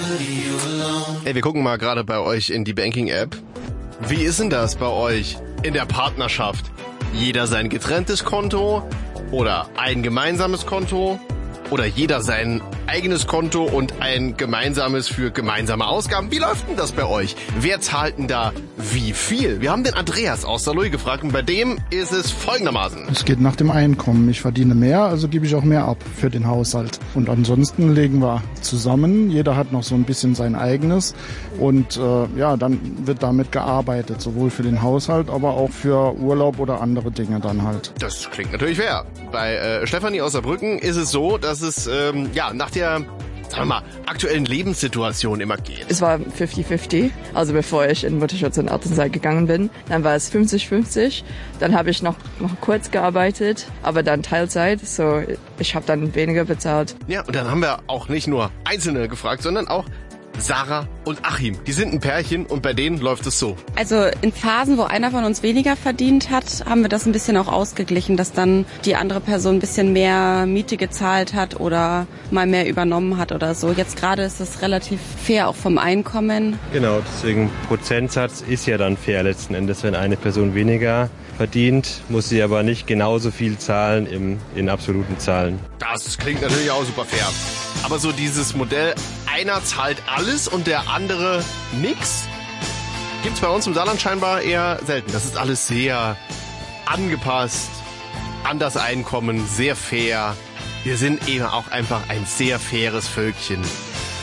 Hey, wir gucken mal gerade bei euch in die Banking-App. Wie ist denn das bei euch in der Partnerschaft? Jeder sein getrenntes Konto oder ein gemeinsames Konto? Oder jeder sein eigenes Konto und ein gemeinsames für gemeinsame Ausgaben? Wie läuft denn das bei euch? Wer zahlt denn da wie viel? Wir haben den Andreas aus Saarlouis gefragt und bei dem ist es folgendermaßen. Es geht nach dem Einkommen. Ich verdiene mehr, also gebe ich auch mehr ab für den Haushalt. Und ansonsten legen wir zusammen. Jeder hat noch so ein bisschen sein eigenes. Und dann wird damit gearbeitet, sowohl für den Haushalt, aber auch für Urlaub oder andere Dinge dann halt. Das klingt natürlich fair. Bei Stefanie aus Saarbrücken ist es so, dass es nach der, sagen wir mal, aktuellen Lebenssituation immer geht. Es war 50-50, also bevor ich in Mutterschutz und Elternzeit gegangen bin. Dann war es 50-50, dann habe ich noch kurz gearbeitet, aber dann Teilzeit, so ich habe dann weniger bezahlt. Ja, und dann haben wir auch nicht nur Einzelne gefragt, sondern auch Sarah und Achim. Die sind ein Pärchen und bei denen läuft es so. Also in Phasen, wo einer von uns weniger verdient hat, haben wir das ein bisschen auch ausgeglichen, dass dann die andere Person ein bisschen mehr Miete gezahlt hat oder mal mehr übernommen hat oder so. Jetzt gerade ist es relativ fair auch vom Einkommen. Genau, deswegen Prozentsatz ist ja dann fair letzten Endes. Wenn eine Person weniger verdient, muss sie aber nicht genauso viel zahlen in absoluten Zahlen. Das klingt natürlich auch super fair. Aber so dieses Modell, einer zahlt alles und der andere nix, gibt's bei uns im Saarland scheinbar eher selten. Das ist alles sehr angepasst an das Einkommen, sehr fair. Wir sind eben auch einfach ein sehr faires Völkchen.